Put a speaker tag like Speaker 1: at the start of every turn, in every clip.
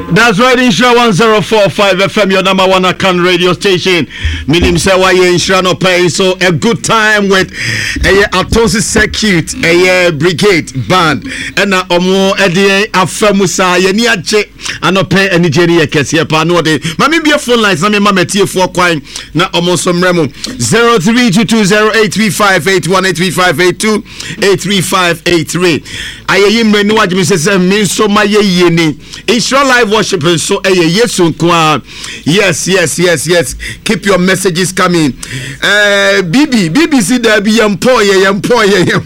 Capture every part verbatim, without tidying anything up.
Speaker 1: That's right, Insha one oh four point five F M, your number one account radio station. Minim Sawa Insha no pay, so a good time with a Atosi Circuit, a brigade band, and a Omo Eddie Afamusa, Yeniache, and no pay any Jenny Kessia Panode. Mammy be a phone line, some mamma tea for quine, not almost some remo zero three two two zero eight three five eight one eight three five eight two eight three five eight three. I am menu what you say, means so my yeni. Insha live worship and so a yes, yes, yes, yes, yes. Keep your messages coming. Uh, B B, B B C, there be young boy, young boy, young.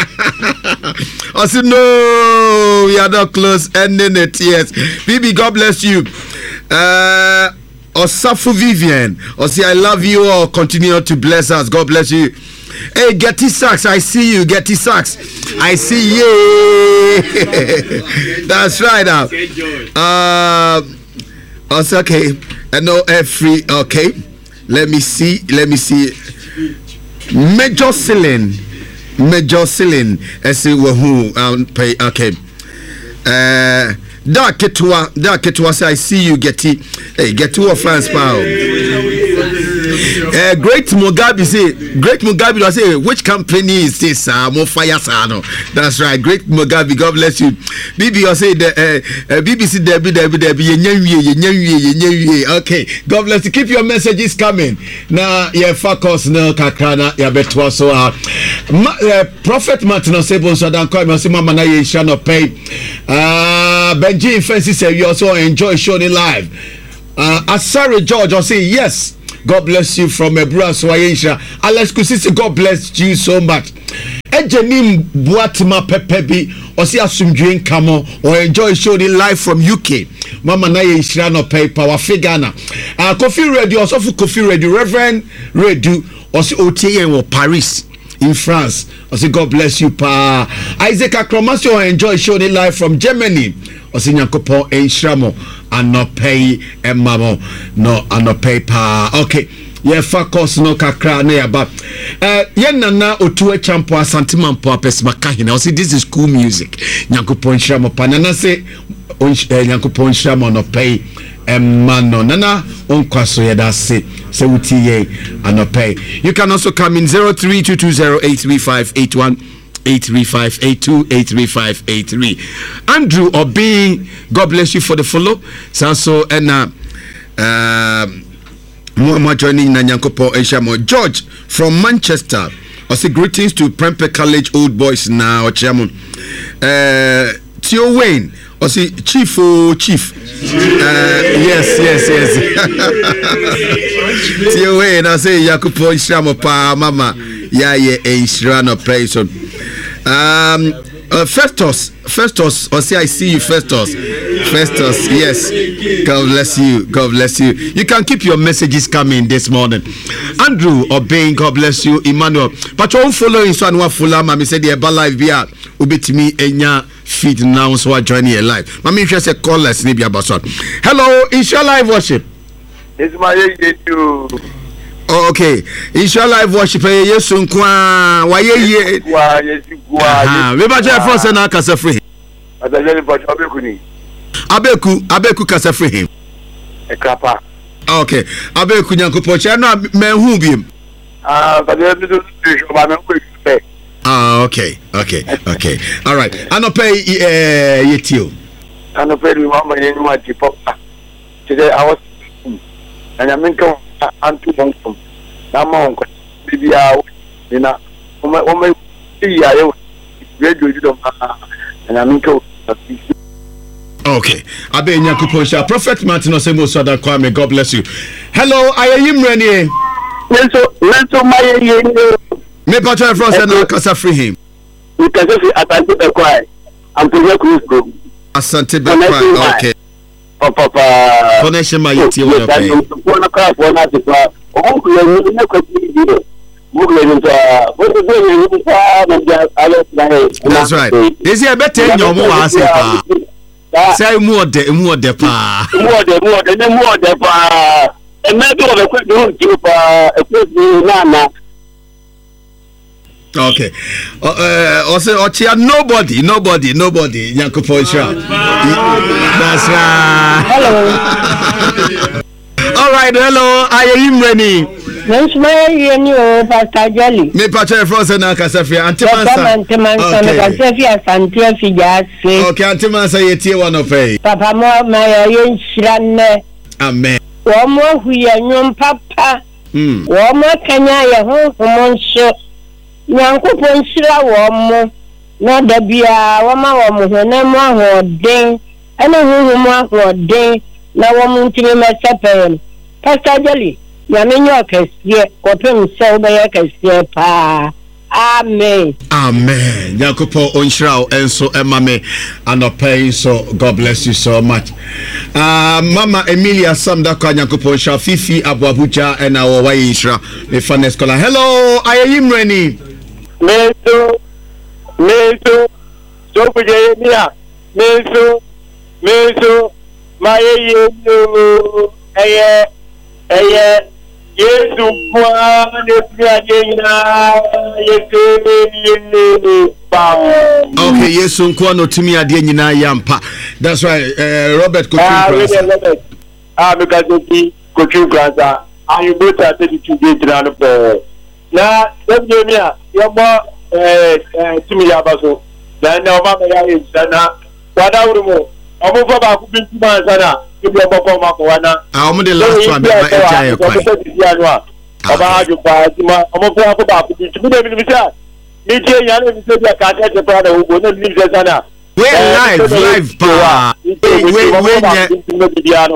Speaker 1: I said, no, we are not close. Ending it, yes. B B, God bless you. Uh, Osafu Vivian, or say, I love you all. Continue to bless us. God bless you. Hey, Getty Sachs, I see you. Getty Sachs, I see you. That's right now. Uh, also, okay. And no free. Okay. Let me see. Let me see. Major Ceiling. Major Ceiling. I see who um pay. Okay. Uh, that Ketua. That Ketua say I see you. Getty. Hey, Getty of France, pal. Uh, great Mugabe say, Great Mugabe will say, which company is this? Uh, more fire, no. That's right, Great Mugabe. God bless you. B B will say the uh, uh, B B C Debbie Debbie Debbie. Okay, God bless you. Keep your messages coming. Now, yeah, focus no kakrana ya betwa so uh, Prophet Martin Osebo so dan call me say mama na ye shall not pay. Uh, Benji Fancy say you also enjoy showing live. Uh, Asari George will say yes. God bless you from Ebra Swayensha. Alex Kusisi, God bless you so much. Ejenim Buatima Pepebi, or see Asumjuin Kamo, or enjoy showing live from U K. Mama Naye Ishrano Pay Power Figana. Uh, Coffee Radio, also for Coffee Radio, Reverend Radio, or see O T A or Paris in France. I say God bless you, Pa. Isaac Akromasio, enjoy showing live from Germany. I say Nyankopo Enshamo. And not pay a mamo, no, and not pay pa. Okay, yeah, focus no kakra ne about. Uh, yeah, nana otu e champo asantiman po apes makahina. I say this is cool music. Nyanko ponshamo pa. Nana say nyanko ponshamo no pay a mano. Nana onkwaso ye da say say uti ye and not pay. You can also come in zero three two two zero eight three five eight one. eight three five eight two eight three five eight three. Andrew Obi, God bless you for the follow. Sanso and uh Muhammad joining Nanyankopo Eshamo. George from Manchester. I say greetings to Prempeh College Old Boys now. Chairman. Uh Theo Wayne. I say Chief oh Chief. Uh, yes, yes, yes. Theo Wayne, I say Yakupo Eshamo pa mama. Yeah, yeah, Eshirano place on. Um, uh, Festus, Festus, or say I see you, Festus, Festus, yes. God bless you, God bless you. You can keep your messages coming this morning. Andrew Obeying, God bless you, Emmanuel. But you're following so and what follow, Mammy said, the live via Ubit me enya feed now, so I join you live. Mammy just a call, let's nibia basot. Hello, is your live worship?
Speaker 2: It's my you.
Speaker 1: Oh, okay. Insha live worship Yesu nkwa wa ye ye.
Speaker 2: Wa Yesu kwa.
Speaker 1: Ah, we ba je force na kasa free.
Speaker 2: Adajele ba abeku ni.
Speaker 1: Abeku, abeku kasa free.
Speaker 2: E krapa.
Speaker 1: Okay. Abeku nyankopo cha na menhu biem.
Speaker 2: Ah, ba de do do ba na ko pe.
Speaker 1: Ah, okay. Okay. Okay. All right. Anope eh yetio.
Speaker 2: Anope mi mama ye ni ma ti pop. Today I was and I mean come antu bonkom na ma onko bibia ina o me o me ya yo radio do and I mean ko.
Speaker 1: Okay. Abe Nyakuposha. Prophet Martin Osemo Sada Kwame, God bless you. Hello, I am Rene.
Speaker 2: Lenso lenso my ye.
Speaker 1: Me patron from Sena Kasa free him.
Speaker 2: We can just Asante Bekwai. I'm to cruise bro.
Speaker 1: Asante Bekwai. Okay.
Speaker 2: Papa
Speaker 1: connection my yeti will pay.
Speaker 2: One o'clock, one at the club. Oh, you know,
Speaker 1: that's right. Is it better in your more? Say more de more de pa.
Speaker 2: More de more de more de pa. And maybe on a quick do, a quick nana.
Speaker 1: Okay. Uh, uh, also, Ochia, nobody, nobody, nobody. Nyankopon Inshira. That's right.
Speaker 3: Hello.
Speaker 1: All right, hello. I am ready.
Speaker 3: Miss Mary, you Pastor Jelly.
Speaker 1: Me Pastor Frozen na Kasafia. Antimansa.
Speaker 3: Antimansa na Kasafia Santia Fijase.
Speaker 1: Okay, Antimansa yetie one of pay.
Speaker 3: Papa mo my Inshira.
Speaker 1: Amen.
Speaker 3: Womo huya nyom papa.
Speaker 1: Hmm.
Speaker 3: Womo kanya ye ho homonso. Nyankopon Inshira womo. Na da bia woma womo ho na mo ahoden. Ana hu mo ahoden. Na womo ntimi mesepen. Pastor Jelly. Yamenyo kesiye kopem se obeye kesiye pa. Amen.
Speaker 1: Amen. Nyankopon Inshira enso emame anopai so God bless you so much. Uh, Mama Emilia Samda kwa Nyankopon Inshira Fifi Abuabuja and our way Inshira the finest scholar. Hello, I am ready.
Speaker 2: Meso Meso so kuje mia Meso Meso maye yo eye eye Yesu kwa nepia Yesu pa.
Speaker 1: Okay, Yesu kwa no timi ade nyina yampa. That's right. Uh, Robert Kotu.
Speaker 2: Ah, because the Kotu Plaza, I go to the two gate round for. Na sebemia yamba eh timi yabaso. Na na mama ya insana. Wada urumo. Omo baba ku bintu manzana. Ibi oboko makowana.
Speaker 1: Ah, omo the last one ba eja
Speaker 2: yakwa. Baba aju pa tima omo fo akọ ku bintu bi mi bisa. Mi je yan mi se dia ka te pa na ugo na mi se sana.
Speaker 1: We live live pa. We we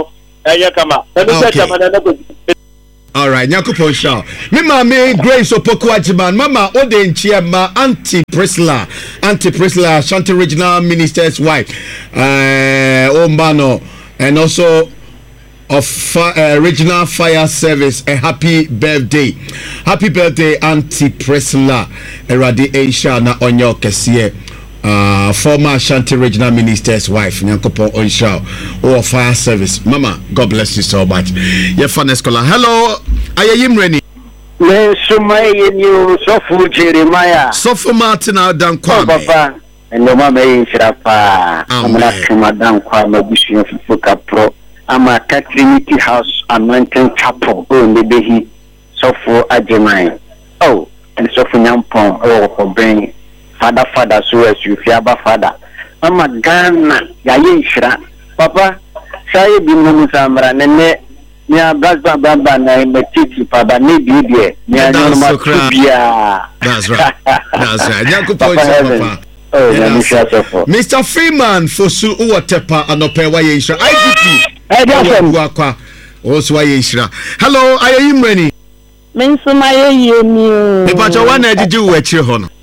Speaker 1: we all right, Nyankopon Sha. Me mama Grace Opoku Ajiman, Mama Odenchia ma Auntie Priscilla, Auntie Priscilla, Shanti Regional Minister's wife, uh, Ombano, and also of uh, Regional Fire Service. A happy birthday, happy birthday, Auntie Priscilla. Eradi Aisha na onyo kesiye. Uh, former Shanti Regional Minister's wife, Nyankopon Inshira, or Fire Service. Mama, God bless you so much. Your funny scholar. Hello, I am ready.
Speaker 2: Me sumay you Sofu Jeremiah.
Speaker 1: Sofu Martin Adam Kwame.
Speaker 2: Papa, and no mama Inshira pa.
Speaker 1: Amen.
Speaker 2: I'm not Madam Kwame Bushi of Fuka Pro. I'm a Trinity House Anointing Chapel. Oh, maybe he Sofu Ajemai. Oh, and Sofu Nyampon. Oh, for bringing. Father, father, so as you fiaba father. Mama Ghana, ya Inshira. Papa, say be no samra nene. Me a brasba baba na metiti papa ne bibie. Me a no ma kubia.
Speaker 1: That's right. That's right. Nyankopon Papa.
Speaker 2: Oh, yeah,
Speaker 1: Mister Freeman Fosu Uwatepa anope wa Inshira. I D P.
Speaker 3: Hey, Jason.
Speaker 1: Kwa also wa Inshira. Hello, I am ready.
Speaker 3: Menso maye yemi.
Speaker 1: Me bacha wana ejiji wo echi ho no.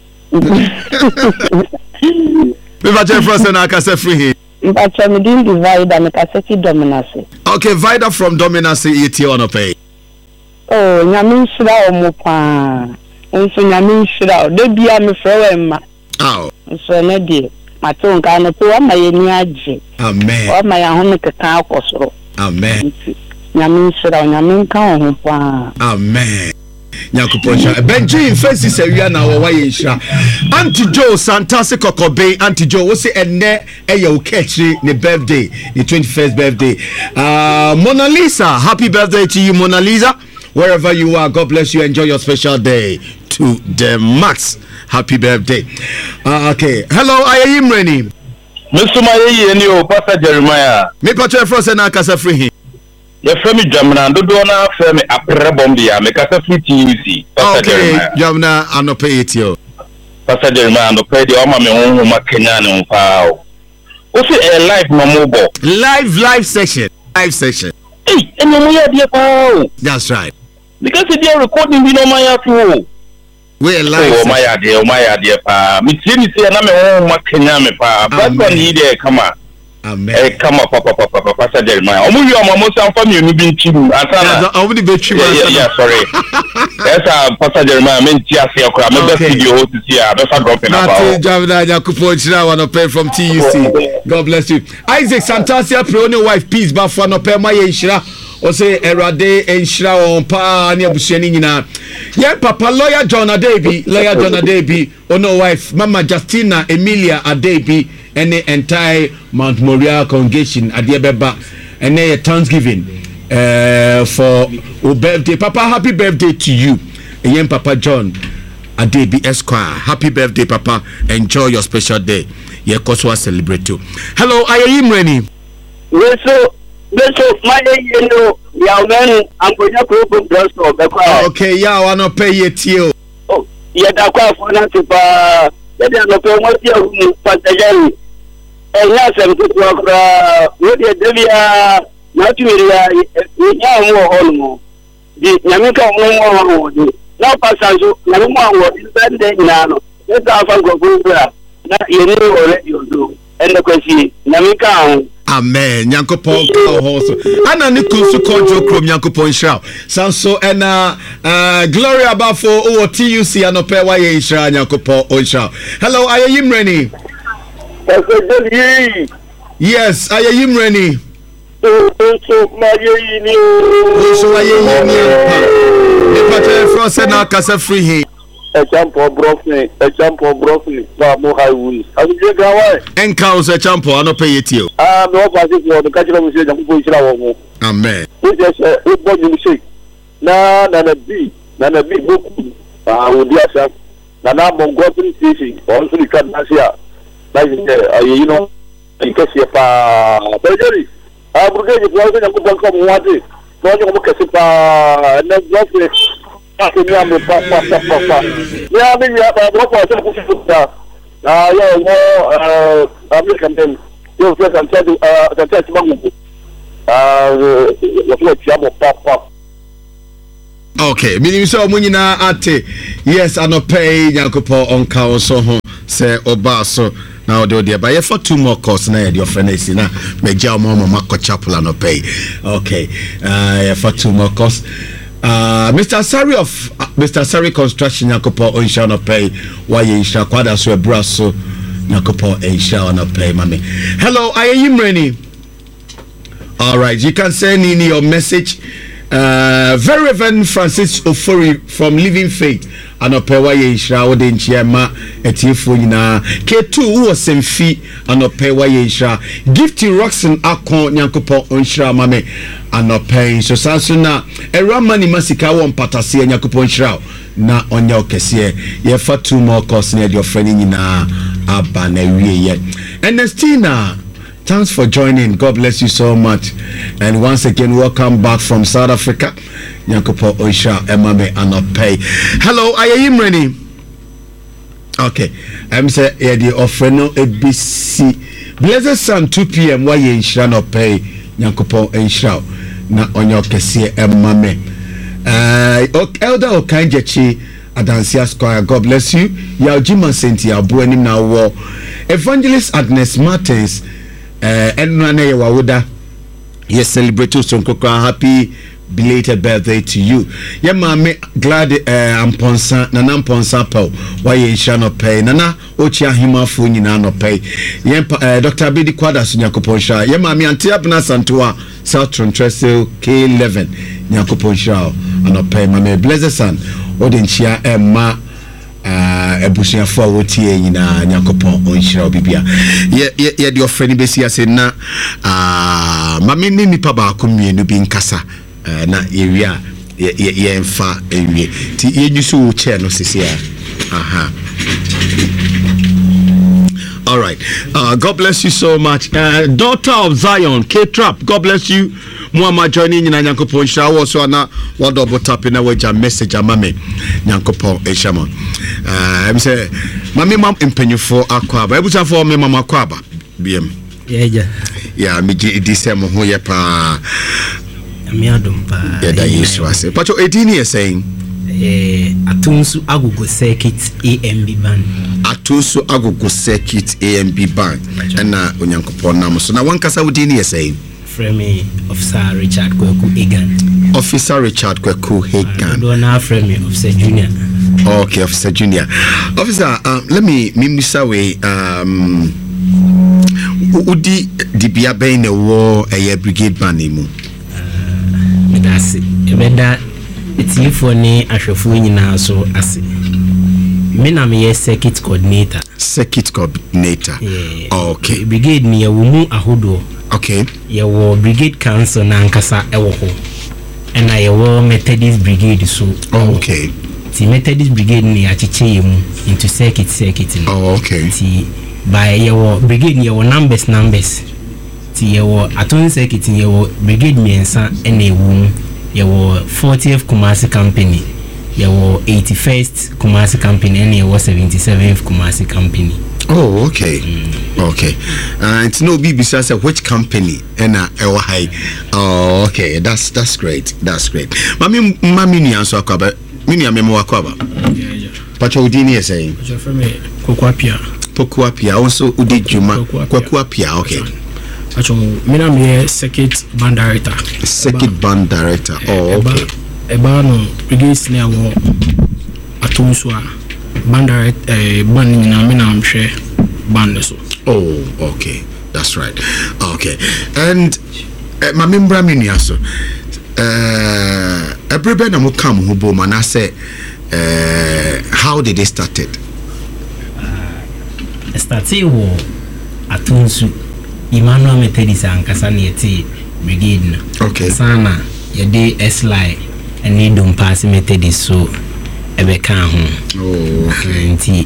Speaker 1: Me bacha first na akase free here.
Speaker 3: Bacha me din divide and kaseti dominance.
Speaker 1: Okay, Vida from Dominance yeti on pay.
Speaker 3: Oh, nyame nshira omo pa. Nso nyame nshira. De bia me frewe ma.
Speaker 1: Oh.
Speaker 3: Nso na die. Mato nka no to ama ye ni age.
Speaker 1: Amen.
Speaker 3: O ma ya ho me keka akosoro.
Speaker 1: Amen.
Speaker 3: Nyame nshira, nyame nka ho pa.
Speaker 1: Amen. Nyankopon Sha. Benji Fancy se wia na wo wa Inshira. Auntie Joe Santase Kokobe, Auntie Joe wo se enne eye wo catchy ne birthday, the twenty-first birthday. Uh Mona Lisa, happy birthday to you Mona Lisa. Wherever you are, God bless you. Enjoy your special day to the max. Happy birthday. Uh, okay. Hello, I am ready.
Speaker 2: Mister Maye and you, Pastor Jeremiah.
Speaker 1: Me Pastor Frozen na kasa free.
Speaker 2: Your family Jamna, do na family Aprebombia, make us a free T U C.
Speaker 1: Okay, Jamna, I'm not pay it you.
Speaker 2: Pastor Jeremiah, no pay the Oma me home, Kenyan and Pao. Also, a live no mobile.
Speaker 1: Live, live session. Live session.
Speaker 2: Hey, and no more dear Pao.
Speaker 1: That's right.
Speaker 2: Because they are recording, we know my too.
Speaker 1: We're live.
Speaker 2: Oh, my idea, my idea, Pa. Me see, and I'm a home, Kenyan, Pa. But one need a come on.
Speaker 1: Amen.
Speaker 2: Hey, come on, Papa, Papa, Pastor Jeremiah. Oh, you are my most family, you be cheating.
Speaker 1: I will be cheating.
Speaker 2: Yeah, yeah, sorry. Yes, uh, Pastor Jeremiah, I mean, Tia, see, I'm the best video host to see. I'm just dropping about.
Speaker 1: Jamna, Nyankopon Inshira, one of from T U C. God bless you. Isaac Santasia, Preone wife, peace, but for no pay my Inshira. o say erade enhira won pa ne abusuani nyina ye papa lawyer John Adebi lawyer John Adebi ono wife mama Justina Emilia Adebi and the entire Mount Moriah congregation ade beba and a Thanksgiving uh, for your birthday. Papa, happy birthday to you. Again, Papa John Adebi Esquire. Happy birthday, Papa. Enjoy your special day. Yeah, cause we celebrate too. Hello, are you ready?
Speaker 2: Yes, sir. Yes, sir. My name is young man. I'm going to go to the
Speaker 1: Okay, yeah, I want to pay it you.
Speaker 2: Oh, yeah, that's why for now to buy. Let me know what you're going and yes, I'm good work. What the Devia, not to we have more home. The Yamika more now pass no more what is that day now. Let's have a go there. Now you know already you do. And the question, Yamika.
Speaker 1: Amen. Nyankopon ka hoso. Ana ni kunsu konjo krom Nyankopon shra. Sanso ena uh, Gloria Abafo o T U C anope wa ye shra Nyankopon o shra. Hello, are you ready? Yes, are you ready?
Speaker 2: So, so, my ye
Speaker 1: so are you the pattern for Sena Casa free.
Speaker 2: A jump for broccoli, a jump for broccoli, more high wheels. I will get away.
Speaker 1: Encounters a jump for no pay it you.
Speaker 2: Ah, no, I think you're the catcher of the
Speaker 1: Amen.
Speaker 2: We just a body shake. Na, na, B, na, big book. I will be a shop. Nana Mongolia fishing, also the Candacia. Like you know, you can see a pa. But I will get you going to come one day. No, you look at it, and then just like I mean, yeah, I mean, you have a lot of stuff. Ah, yeah, no, I'm looking at them. You'll get and tell you, uh, the test money. Uh, what's your pop pop?
Speaker 1: Okay, meaning so munina ate. Yes, I no pay Nyankopon on council home. Say Obaso. Now do there, but for two more courses now your friend is na me jaw mama mako chapel no pay. Okay, uh for two more courses. Uh Mister Sari of uh, Mister Sari Construction Nyankopon on shall not pay. Why you shall kwada so braso Nyankopon and shall not pay, mommy. Hello, are you ready? All right, you can send in your message. Uh, very Reverend Francis Ofori from Living Faith and Opewa Yeshra Odin Chiama Etifo Yina K two was some fee and Opewa Yeshra Gifty Roxon Akon Nyankopo Onshra Mame and Opay so Sansuna a Ramani Masika one Patasi and Yakopo Onshra na Onya Kesie ye for two more course near your friend in Abane yet Ernestina. Thanks for joining. God bless you so much. And once again, welcome back from South Africa. Nyankopo Oisha Emame Anopay. Hello, are you ready? Okay. I'm saying yeah, the offering A B C. Blessed Sun two P M. Why you insha no pay? Nyankopo Oisha na onyo kesi Emame. Uh, Elder Okanjechi Adansia Square. God bless you. Yaujima Senti Abu enim na wo. Evangelist Agnes Martins. Uh, and Rane Wawuda, yes, celebrate you, so happy belated birthday to you. Yeah, mama, glad uh, I'm ponsa, Nana Ponsa Pau, why you shall not pay, Nana, Ochia Hima Funi no pay. Yeah, uh, Doctor Abidi Quadas Nyakoponsha, yeah, mammy, Antiabna Santua, South Trestle K eleven, Nyakoponsha, and no pay, mamma, blessed son, Odinchia, Emma. Uh, ebusia for wotie nyina Nyankopon onhyira obibia ye ye de ofrani besi ase na ah mame ni nipa ba ko mienu bi nkasa uh, na area ye ye mfa ewie ti ye nyusu wo che no sisia aha. All right, uh, God bless you so much. Uh, daughter of Zion, K-Trap, God bless you. Muama joining in Nyankopon Shawo so na what double tap in a wager message amame Nyankopon Eshamon. Uh, I'm say mami mam empenyu for akwaba. Ebusa for me mama akwaba. B M. Yeah, yeah. Yeah, me di disem ho ye pa. Me adom pa. Yeah, that is what I say. Pacho eighteen years saying
Speaker 4: eh Atunsu Agogo Circuit A M B band.
Speaker 1: Atunsu Agogo Circuit A M B band. And na Onyankopon nam so na wan kasa wodi ne saying
Speaker 4: Frame Officer Richard Kweku Egan.
Speaker 1: Officer Richard Kweku Egan.
Speaker 4: Do na frame Officer Junior.
Speaker 1: Okay, Officer Junior. Officer, um, let me mimisa we um udi dibia be na wo eye brigade band mu.
Speaker 4: medase ebeda etiefo ne ahwefo nyina so ase me na me circuit coordinator
Speaker 1: circuit coordinator
Speaker 4: yeah.
Speaker 1: Okay,
Speaker 4: brigade ni yawo mu ahodo
Speaker 1: okay
Speaker 4: yawo brigade council na nkasa ewo ho ena yawo Methodist brigade so
Speaker 1: okay
Speaker 4: ti Methodist brigade ni achiche yemu into circuit circuit
Speaker 1: oh okay
Speaker 4: ti by yawo brigade ni yawo numbers numbers ti yawo aton circuit yawo brigade miensa ena ewu yawo fortieth Kumasi company yawo eighty-first Kumasi company ena yawo seventy-seventh Kumasi company.
Speaker 1: Oh, okay. Mm. Okay. Uh, it's no B B C said which company and uh high. Oh, okay. That's that's great. That's great. Mami mami ni anso akwaba. Mini amemo akwaba. Yeah, yeah. Pacho udini is saying.
Speaker 5: Pacho from me Kokwapia.
Speaker 1: Kokwapia also udi juma. Kokwapia. Okay.
Speaker 5: Pacho mina me circuit band director.
Speaker 1: Circuit band director. Oh, okay.
Speaker 5: Eba no brigade ni awo atumswa. Banda eh band nyina me na amhwe band so.
Speaker 1: Oh, okay. That's right. Okay. And uh, my member mini aso uh everybody na mo come ho bo man say uh how did they started?
Speaker 4: Uh started wo atunsu Emmanuel Methodist ankasa na yeti brigade na.
Speaker 1: Okay.
Speaker 4: Sana ye dey S-line and need don pass Methodist so ebeka ho.
Speaker 1: Oh, okay.
Speaker 4: Nti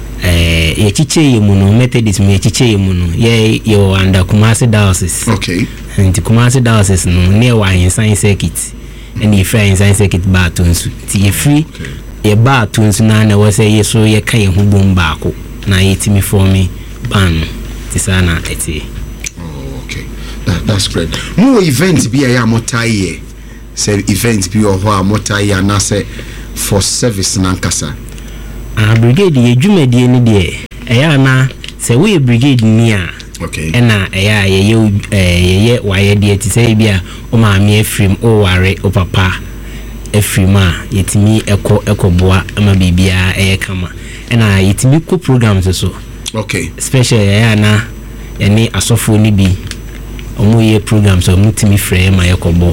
Speaker 4: eh ye chiche yemu no Methodist me chiche yemu no ye yo under Kumasi diocese.
Speaker 1: Okay.
Speaker 4: Nti Kumasi diocese no ne wa insan circuit and ye free insan circuit ba tonsu ti ye free ye ba tonsu na na wo say ye so ye kan ye ho bom ba ko na ye timi for me ban ti sana eti.
Speaker 1: Oh, okay. That, that's great. More events be a motai say events be o ho motai na say for service nankasa.
Speaker 4: Ah brigade ye dwumade ni de eya na se we brigade ni a
Speaker 1: okay
Speaker 4: ena eya ye ye ye waye de ti say bia o ma me afrim o ware o papa afrim a yetimi eko ekoboa ama bibia eye kama ena yetimi ko programs so
Speaker 1: okay
Speaker 4: special eya na eni asofo ni bi omo ye programs o mutimi frɛ ma yekobo.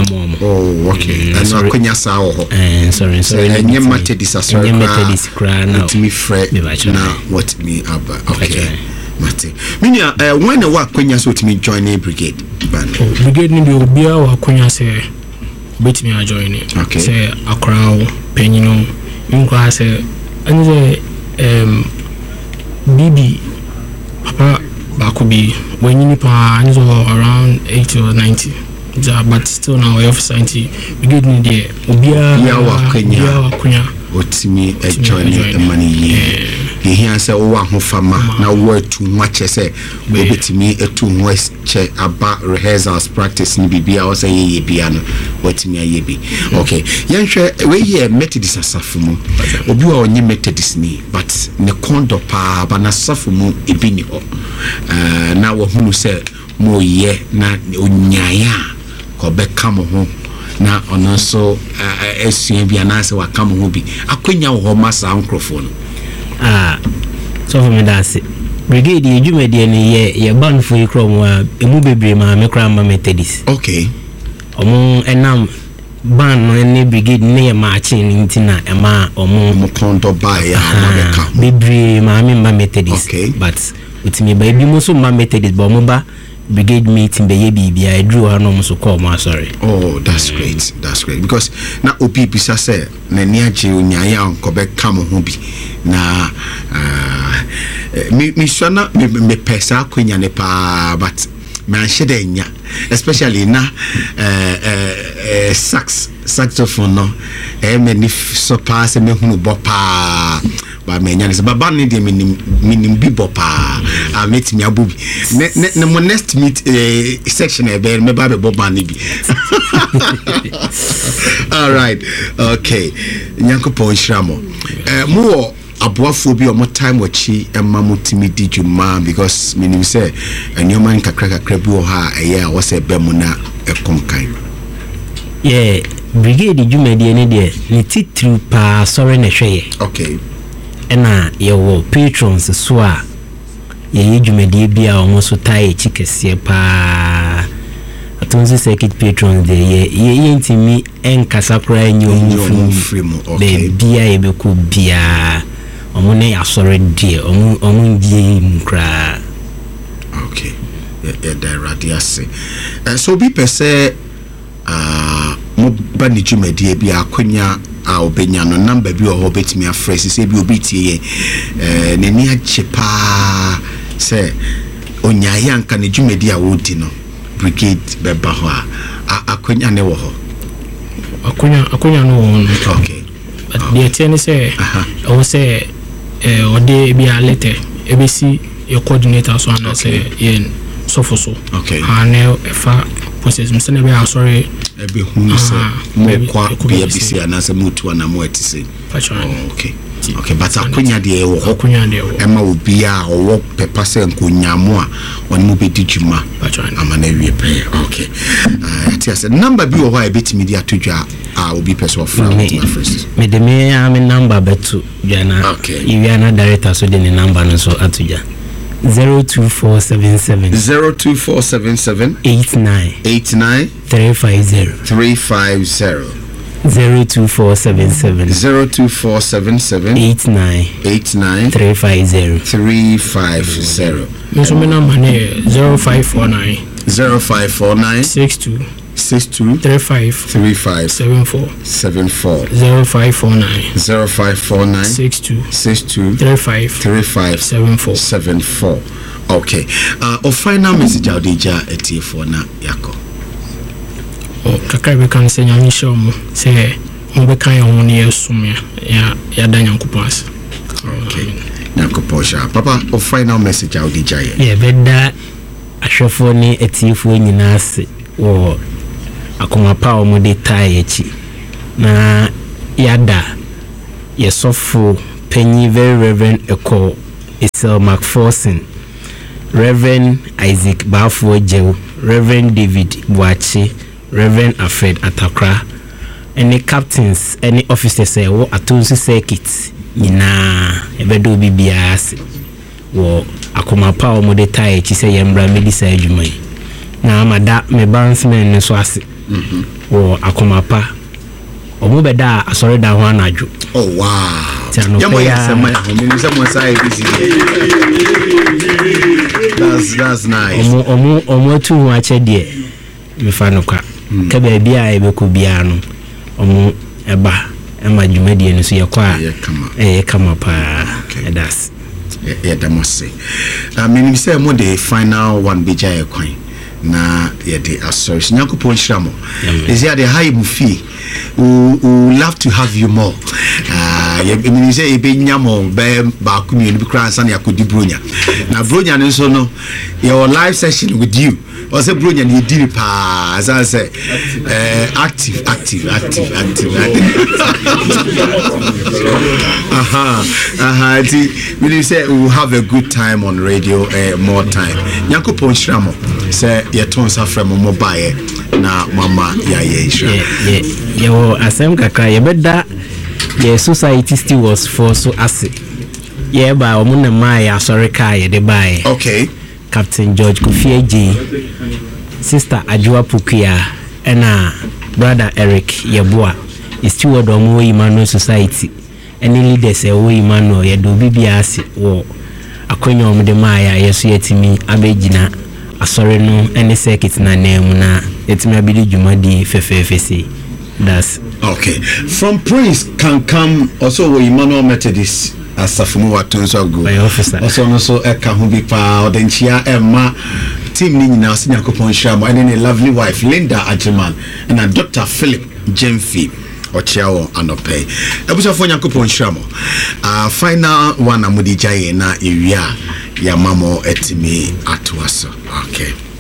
Speaker 1: Oh, okay. And so Kenya sao.
Speaker 4: And sorry, sorry.
Speaker 1: And you matter this as well.
Speaker 4: You matter this cry now.
Speaker 1: Me fret now. What me about? Okay. Mate. Minya, uh, when the work Kenya so to me join a brigade.
Speaker 5: Brigade ni bi obia wa Kenya say bet me a join it.
Speaker 1: Okay.
Speaker 5: Say Accra, Penino, Nkwa say anje um B B Papa Bakubi when you pa anje around eighty or ninety. Ja, but still now we have science we get in there obia
Speaker 1: ya wa Kenya
Speaker 5: ya wa Kenya
Speaker 1: otimi e join the money ye ye here say o wa ho fama na wo too much say we betimi etu ho che aba rehearsals practice ni bibia o say ye bia no watimi aye bi okay yen hwe we ye Methodist asafo mu obi wa onye Methodist ni but ne kondo pa ba na safo mu ebi ni ho eh na wo hunu say mo ye na onyaya ko be kamo ho na ono so esua bia na se wa kamo ho bi akonya wo masa microphone
Speaker 4: ah so for me that's it brigade ye dwumade ni ye ye ban fo ikrom wa emu bebre ma me kra ma Methodist
Speaker 1: okay
Speaker 4: omo enam ban no ni brigade ni ye marching ni ntina e ma omo
Speaker 1: mo kondo ba ya ma be ka
Speaker 4: bebre ma me ma Methodist
Speaker 1: okay
Speaker 4: but utimi ba bi mo so ma Methodist ba mo ba brigade meeting be ye bibia I drew hanom so call ma sorry.
Speaker 1: Oh, that's great. That's great because na opi pisa say na niaje onyaya onko be kam ho bi na uh me me swana me, me pesa kwenya ne pa but man shede nya especially na eh eh sax saxophone no eh me ni so pass me hunu bo pa ba me nya ne baba ne de minim minim bi bo pa a met me abubi ne ne mo next meet eh section e be me ba be bo ban ne bi all right okay nyankopon shramo eh mo aboafo bi o mo time wachi emma mutimi di djuma because minim say enyoman kakra kakra bi o ha eye a wo se be mu na ekonkan
Speaker 4: yeah brigade djuma de ne de ne titru pa sorry na hweye
Speaker 1: okay
Speaker 4: ena ye wo patrons so a ye djuma de bia o mo so tai chikese pa Atonsi circuit patrons de ye ye ntimi enkasa kra enyo
Speaker 1: frame okay
Speaker 4: bia ye beku bia omo ne asore die omo omo die mkra
Speaker 1: okay yeah the radiase and so be per se ah mo bani jumedie bia akonya a obenya no number bi o betimi afresh se bi obitie eh nani achepa se onya yanka ne jumedie a wodi no brigade beba ho a akonya ne wo ho
Speaker 5: akonya akonya no wo
Speaker 1: okay
Speaker 5: the ten say I will say eh ode bi alete ebesi your coordinator so and say yen so for so
Speaker 1: okay
Speaker 5: and efa process me say na be sorry
Speaker 1: ebe hunu se mo kwa be bisi anase mutu na mo etise okay okay but akonya de wo
Speaker 5: akonya de wo
Speaker 1: ema obi a owo pepa se nkonyamo a oni mo bedi djuma amana wie pe okay uh tia se number bi wo ho a betimi dia todwa a obi person from my first
Speaker 4: me de me am number betu dwana
Speaker 1: okay
Speaker 4: iwiana director so de ne number no so atodwa zero two four seven seven
Speaker 1: zero two four seven seven
Speaker 4: eight nine
Speaker 1: eight nine
Speaker 4: three five zero
Speaker 1: three five zero
Speaker 4: zero two four seven seven
Speaker 1: zero two four seven seven
Speaker 4: eight nine
Speaker 1: eight nine
Speaker 4: three five zero
Speaker 1: three five zero.
Speaker 5: Me so me number ne zero five four nine
Speaker 1: zero five four nine
Speaker 5: six two
Speaker 1: six two
Speaker 5: three five
Speaker 1: three five
Speaker 5: seven four
Speaker 1: seven four
Speaker 5: zero five four nine
Speaker 1: zero five four nine
Speaker 5: six two
Speaker 1: six two
Speaker 5: three five
Speaker 1: three five
Speaker 5: seven four
Speaker 1: seven four. Okay. Uh, our final message out deja eti for na yako.
Speaker 5: Oh, kakra be kan se nyame show mo se mo be kan yon ne yesum ya ya ya da nyankopon ase.
Speaker 1: Okay. Nyankopon sha. Papa, our final message out deja ye.
Speaker 4: Yeah, beda ahwefo ne etifo nyina ase wo akoma pa o mo de tai echi na yada yesofo penny very reverend Eko Isel McPherson, Reverend Isaac Bafo Jew, Reverend David Buachi, Reverend Alfred Atakra, any captains, any officers say wo atonsi circuit nyina ebedo bibiase wo akoma pa o mo de tai echi say yembra medisa adwuma yi na amada me bansmen ne so ase mhm wo akoma pa o mo beda asore da ho anadwo.
Speaker 1: Oh wow.
Speaker 4: Yeah,
Speaker 1: that's that's nice.
Speaker 4: Omo omo omo tu ho ache de me fa no kwa ka ba bia e be ko bia no omo eba e ma dwuma de no so ye kwa eh kama pa that's
Speaker 1: yeah that must say I mean say mo the final one be jay kwan na ye the assorts nyakopon shiramo is here the high buffet we would love to have you more. Uh, you mean say be nyamo be ba kunu bi kran san yakodi bronya. Na bronya no so no your live session with you. Or say bronya ni di pa as I say uh, active active active active. Aha aha we uh-huh. say we will have a good time on radio uh, more time. Nyakopon shiramo say ye ton sa frem mo bae na mama ya ye shira.
Speaker 4: Yeah, yeah. Yo asem kakra ye beda ye society still was for so ase ye ba omo na mai asore ka ye de bai.
Speaker 1: Okay.
Speaker 4: Captain George Kofi Eji, Sister Ajua Pukia, and uh, brother Eric Yeboa is steward of Mo Emmanuel Society. Any leaders a way Emmanuel ye do bibiase wo akonya omo de mai yeso yetimi abegina asore no any circuit na name na yetimi abidi dwumadi fefefese. That's
Speaker 1: okay. From Prince can come also Emmanuel Methodist as Safumu Watonso go.
Speaker 4: My officer.
Speaker 1: Also no so eka hu bi pa odenchia emma team ni nyina se nyakopon shamo and a lovely wife Linda Ajiman and a Doctor Philip Jemfi Ochiawo anope. Ebuso fo nyakopon shamo. Ah final one amudi jaye na ewia ya mamo etimi atuaso. Okay.